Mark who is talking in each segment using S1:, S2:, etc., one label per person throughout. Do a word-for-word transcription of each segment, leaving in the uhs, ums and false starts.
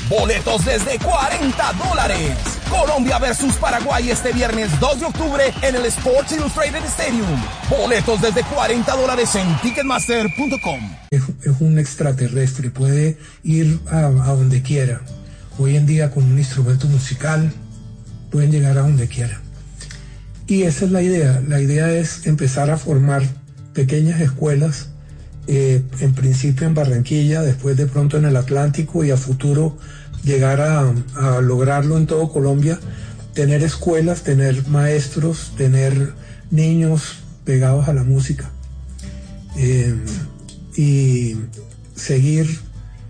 S1: Boletos desde cuarenta dólares. Colombia versus Paraguay este viernes dos de octubre en el Sports Illustrated Stadium. Boletos desde cuarenta dólares en ticketmaster punto com.
S2: Es, es un extraterrestre, puede ir a, a donde quiera. Hoy en día con un instrumento musical pueden llegar a donde quiera. Y esa es la idea. La idea es empezar a formar pequeñas escuelas, eh, en principio en Barranquilla, después de pronto en el Atlántico y a futuro llegar a, a lograrlo en todo Colombia, tener escuelas, tener maestros, tener niños pegados a la música, eh, y seguir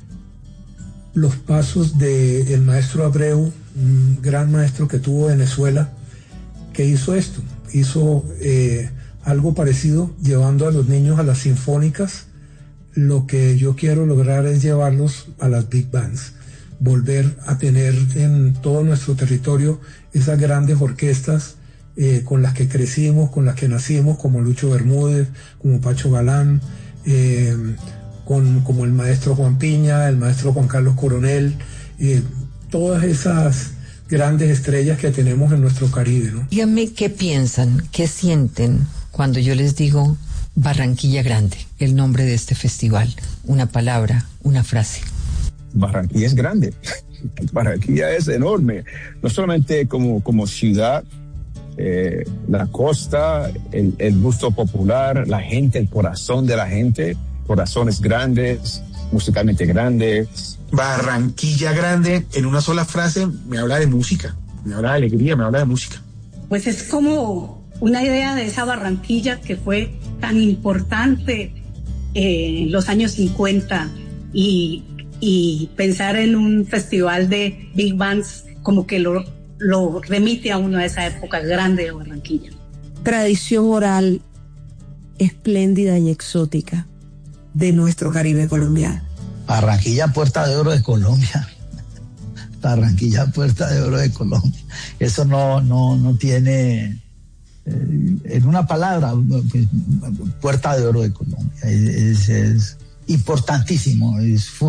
S2: los pasos del maestro Abreu, un gran maestro que tuvo Venezuela, que hizo esto, hizo eh, algo parecido, llevando a los niños a las sinfónicas. Lo que yo quiero lograr es llevarlos a las big bands, volver a tener en todo nuestro territorio esas grandes orquestas eh, con las que crecimos, con las que nacimos, como Lucho Bermúdez, como Pacho Galán, eh, con, como el maestro Juan Piña, el maestro Juan Carlos Coronel, eh, todas esas grandes estrellas que tenemos en nuestro Caribe, ¿no?
S3: Díganme qué piensan, qué sienten cuando yo les digo Barranquilla Grande, el nombre de este festival, una palabra, una frase.
S4: Barranquilla es grande, Barranquilla es enorme, no solamente como, como ciudad, eh, la costa, el, el gusto popular, la gente, el corazón de la gente, corazones grandes, musicalmente grandes.
S5: Barranquilla Grande, en una sola frase, me habla de música, me habla de alegría, me habla de música.
S6: Pues es como una idea de esa Barranquilla que fue tan importante eh, en los años cincuenta, y y pensar en un festival de big bands como que lo, lo remite a uno a esa época grande de Barranquilla.
S7: Tradición oral espléndida y exótica de nuestro Caribe colombiano.
S8: Barranquilla, puerta de oro de Colombia. Barranquilla, puerta de oro de Colombia. Eso no, no, no tiene, eh, en una palabra, puerta de oro de Colombia. Es, es importantísimo, es fundamental.